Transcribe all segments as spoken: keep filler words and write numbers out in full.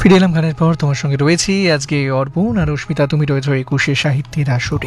ফিরে এলাম গানের পর, তোমার সঙ্গে রয়েছি আজকে অর্পণ আর অস্মিতা। তুমি রয়েছো একুশে সাহিত্যের আসরে।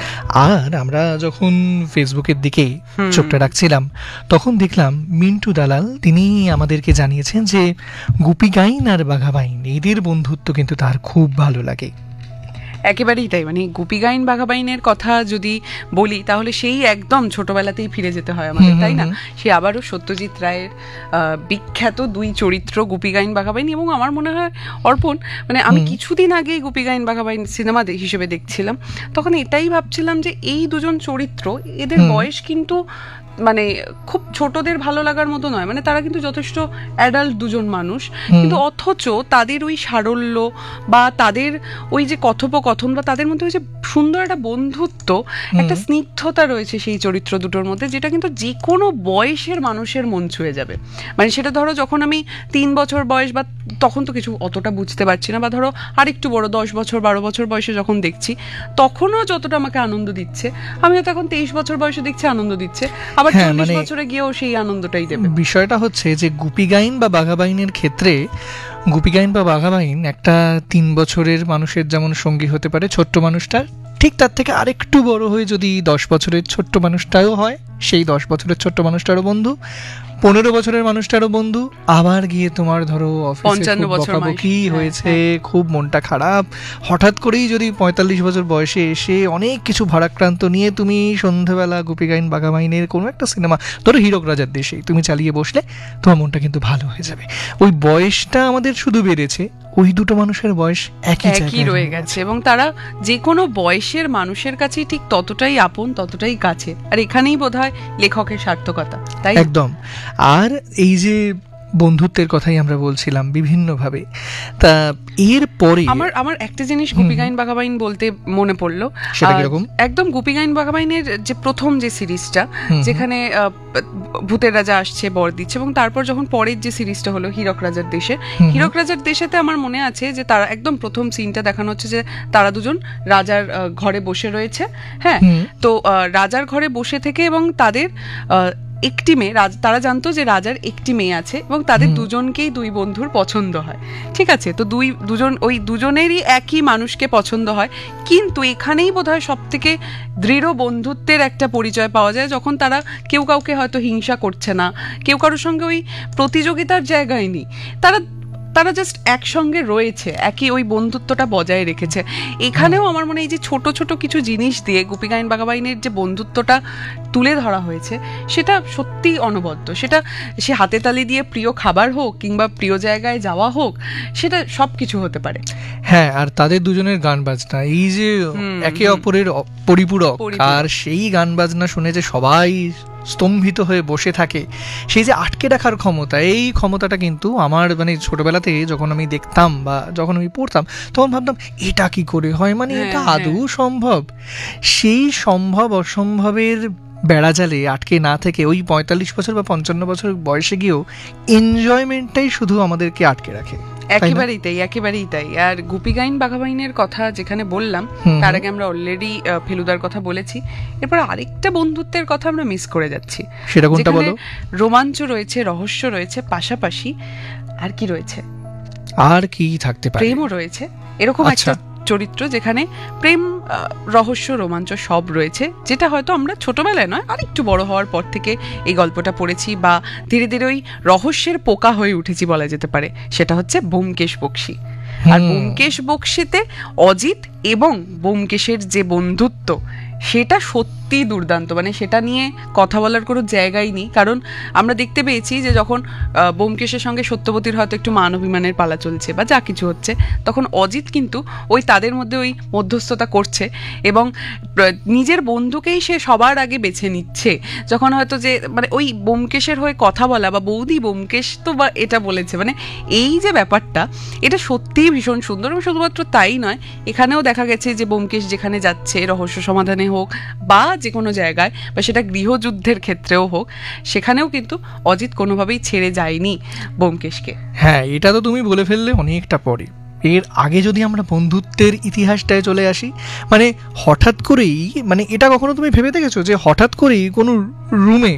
আর আমরা যখন ফেসবুকের দিকে চোখটা রাখছিলাম তখন দেখলাম মিন্টু দালাল তিনি আমাদেরকে জানিয়েছেন যে গুপি গাইন আর বাঘা বাইন এদের বন্ধুত্ব কিন্তু তার খুব ভালো লাগে। একেবারেই তাই, মানে গুপি গাইন বাঘা বাইনের কথা যদি বলি তাহলে সেই একদম ছোটবেলাতেই ফিরে যেতে হয় আমাদের, তাই না? সে আবারও সত্যজিৎ রায়ের বিখ্যাত দুই চরিত্র গুপি গাইন বাঘা বাইন। এবং আমার মনে হয় অর্পণ, মানে আমি কিছুদিন আগে গুপি গাইন বাঘা বাইন সিনেমা হিসেবে দেখছিলাম, তখন এটাই ভাবছিলাম যে এই দুজন চরিত্র, এদের বয়স কিন্তু মানে খুব ছোটদের ভালো লাগার মতো নয়, মানে তারা কিন্তু যথেষ্ট অ্যাডাল্ট দুজন মানুষ, কিন্তু অথচ তাদের ওই সারল্য বা তাদের ওই যে কথোপকথন বা তাদের মধ্যে ওই যে সুন্দর একটা বন্ধুত্ব, একটা স্নিগ্ধতা রয়েছে সেই চরিত্র দুটোর মধ্যে, যেটা কিন্তু যে কোনো বয়সের মানুষের মন ছুঁয়ে যাবে। মানে সেটা ধরো যখন আমি তিন বছর বয়স, বা তখন তো কিছু অতটা বুঝতে পারছি না, বা ধরো আরেকটু বড় দশ বছর বারো বছর বয়সে যখন দেখছি তখনও যতটা আমাকে আনন্দ দিচ্ছে, আমি হয়তো এখন তেইশ বছর বয়সে দেখছি আনন্দ দিচ্ছে, আবার চল্লিশ বছরে গিয়েও সেই আনন্দটাই দেবে। বিষয়টা হচ্ছে যে গুপি গাইন বা বাঘা বাইনের ক্ষেত্রে, গুপি গাইন বা বাঘা বাইন একটা তিন বছরের মানুষের যেমন সঙ্গী হতে পারে ছোট্ট মানুষটা, ঠিক তার থেকে আরেকটু বড় হয়ে যদি দশ বছরের ছোট্ট মানুষটাও হয়, সেই দশ বছরের ছোট্ট মানুষটারও বন্ধু, পনেরো বছরের মানুষটারও বন্ধু, আবার গিয়ে তোমার ধরো পঞ্চান্ন বছর বকাবকি হয়েছে, খুব মনটা খারাপ, হঠাৎ করেই যদি পঁয়তাল্লিশ বছর বয়সে এসে অনেক কিছু ভারাক্রান্ত নিয়ে তুমি সন্ধ্যাবেলা গুপি গাইন বাঘা বাইনের কোনো একটা সিনেমা, ধরো হীরক রাজার দেশে তুমি চালিয়ে বসলে, তোমার মনটা কিন্তু ভালো হয়ে যাবে। ওই বয়সটা আমাদের শুধু বেড়েছে, ওই দুটো মানুষের বয়স একই একই রয়ে গেছে, এবং তারা যে কোনো বয়সের মানুষের কাছেই ঠিক ততটাই আপন, ততটাই কাছে। আর এখানেই বোধহয় লেখকের সার্থকতা, তাই একদম। আর এই যে বন্ধুত্বের কথাই আমরা বলছিলাম বিভিন্নভাবে, তা এর পরে আমার আমার একটা জিনিস গুপি গাইন বাঘা বাইন বলতে মনে পড়লো, সেটা কিরকম? একদম গুপি গাইন বাঘা বাইনের যে প্রথম যে সিরিজটা, যেখানে ভূতের রাজা আসছে বর দিচ্ছে, এবং তারপর যখন পরের যে সিরিজটা হলো হীরক রাজার দেশে, হীরক রাজার দেশেতে আমার মনে আছে যে তারা একদম প্রথম সিনটা দেখানো হচ্ছে যে তারা দুজন রাজার ঘরে বসে রয়েছে। হ্যাঁ, তো রাজার ঘরে বসে থেকে, এবং তাদের একটি মেয়ে, তারা জানতো যে রাজার একটি মেয়ে আছে এবং তাদের দুজনকেই দুই বন্ধুর পছন্দ হয়, ঠিক আছে? তো দুই দুজন ওই দুজনেরই একই মানুষকে পছন্দ হয়, কিন্তু এখানেই বোধহয় সব থেকে দৃঢ় বন্ধুত্বের একটা পরিচয় পাওয়া যায়, যখন তারা কেউ কাউকে হয়তো হিংসা করছে না, কেউ কারোর সঙ্গে ওই প্রতিযোগিতার জায়গায় নেই, তারা তারা জাস্ট একসঙ্গে রয়েছে, একই ওই বন্ধুত্বটা বজায় রেখেছে। এখানেও আমার মনে হয় এই যে ছোট ছোট কিছু জিনিস দিয়ে গুপি গাইন বাঘা বাইনের যে বন্ধুত্বটা তুলে ধরা হয়েছে, সেটা সত্যিই অনবদ্য। সেটা সে হাতে তালি দিয়ে প্রিয় খাবার হোক, কিংবা প্রিয় জায়গায় যাওয়া হোক, সেটা সব কিছু হতে পারে। হ্যাঁ, আর তাদের দুজনের গান বাজনা, এই যে একে অপরের পরিপূরক, আর সেই গান বাজনা শুনে যে সবাই স্তম্ভিত হয়ে বসে থাকে, সেই যে আটকে রাখার ক্ষমতা, এই ক্ষমতাটা কিন্তু আমার মানে ছোটবেলাতে যখন আমি দেখতাম বা যখন আমি পড়তাম তখন ভাবতাম এটা কি করে হয়, মানে এটা আদৌ সম্ভব? সেই সম্ভব অসম্ভবের বেড়াজালে আটকে না থেকে ওই পঁয়তাল্লিশ বছর বা পঞ্চান্ন বছর বয়সে গিয়েও এনজয়মেন্টটাই শুধু আমাদেরকে আটকে রাখে। একেবারেই তাই, একেবারেই তাই। আর গুপি গাইন বাঘা বাইনের কথা যেখানে বললাম, তার আগে আমরা অলরেডি ফেলুদার কথা বলেছি, এরপর আরেকটা বন্ধুত্বের কথা আমরা মিস করে যাচ্ছি। সেটা কোনটা বলো? রোমাঞ্চ রয়েছে, রহস্য রয়েছে, পাশাপাশি আর কি রয়েছে? আর কি থাকতে পারে? প্রেমও রয়েছে। এরকম একটা চরিত্র যেখানে প্রেম, রহস্য, রোমাঞ্চ সব রয়েছে, যেটা হয়তো আমরা ছোটবেলায় নয়, আরেকটু বড় হওয়ার পর থেকে এই গল্পটা পড়েছি বা ধীরে ধীরে ওই রহস্যের পোকা হয়ে উঠেছি বলা যেতে পারে। সেটা হচ্ছে ব্যোমকেশ বক্সী। আর ব্যোমকেশ বক্সীতে অজিত এবং ব্যোমকেশের যে বন্ধুত্ব, সেটা সত্যি দুর্দান্ত। মানে সেটা নিয়ে কথা বলার কোনো জায়গাই নেই, কারণ আমরা দেখতে পেয়েছি যে যখন ব্যোমকেশের সঙ্গে সত্যবতীর হয়তো একটু মান অভিমানের পালা চলছে বা যা কিছু হচ্ছে, তখন অজিত কিন্তু ওই তাদের মধ্যে ওই মধ্যস্থতা করছে এবং নিজের বন্ধুকেই সে সবার আগে বেছে নিচ্ছে। যখন হয়তো যে মানে ওই ব্যোমকেশের হয়ে কথা বলা, বা বৌদি ব্যোমকেশ তো বা এটা বলেছে, মানে এই যে ব্যাপারটা, এটা সত্যিই ভীষণ সুন্দর। এবং শুধুমাত্র তাই নয়, এখানেও দেখা গেছে যে ব্যোমকেশ যেখানে যাচ্ছে রহস্য সমাধানে হোক বা যে কোনো জায়গায়, বা সেটা গৃহযুদ্ধের ক্ষেত্রেও হোক, সেখানেও কিন্তু অজিত কোনোভাবেই ছেড়ে যায়নি ব্যোমকেশকে। হ্যাঁ, এটা তো তুমি বলে ফেললে অনেকটা পরে। এর আগে যদি আমরা বন্ধুত্বের ইতিহাসটায় চলে আসি, মানে হঠাৎ করেই, মানে এটা কখনো তুমি ভেবে দেখেছো যে হঠাৎ করেই কোনো রুমে